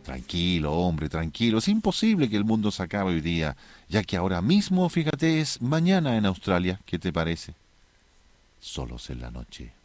Tranquilo, hombre, tranquilo. Es imposible que el mundo se acabe hoy día, ya que ahora mismo, fíjate, es mañana en Australia. ¿Qué te parece? Solos en la noche.